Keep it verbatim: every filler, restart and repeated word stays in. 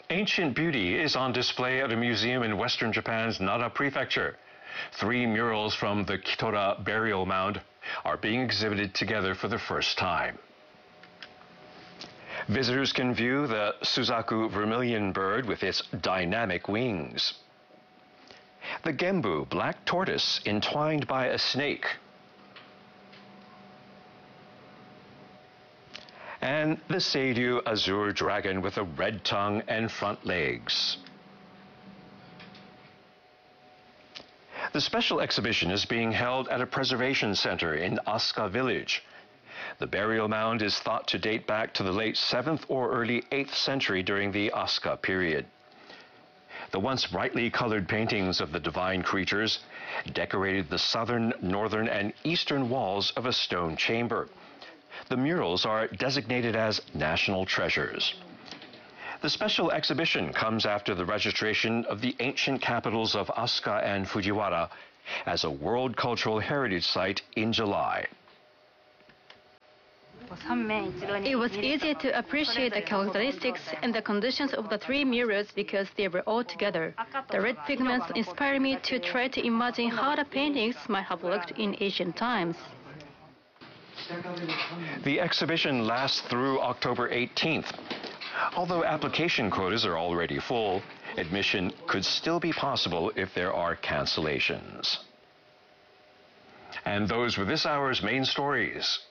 Ancient beauty is on display at a museum in western Japan's Nara Prefecture. Three murals from the Kitora burial mound are being exhibited together for the first time. Visitors can view the Suzaku vermilion bird with its dynamic wings, the Gembu black tortoise entwined by a snake, and the Seiryu azure dragon with a red tongue and front legs. The special exhibition is being held at a preservation center in Asuka Village. The burial mound is thought to date back to the late seventh or early eighth century during the Asuka period. The once brightly colored paintings of the divine creatures decorated the southern, northern, and eastern walls of a stone chamber. The murals are designated as national treasures. The special exhibition comes after the registration of the ancient capitals of Asuka and Fujiwara as a World Cultural Heritage Site in July. It was easy to appreciate the characteristics and the conditions of the three murals because they were all together. The red pigments inspired me to try to imagine how the paintings might have looked in ancient times. The exhibition lasts through October eighteenth. Although application quotas are already full, admission could still be possible if there are cancellations. And those were this hour's main stories.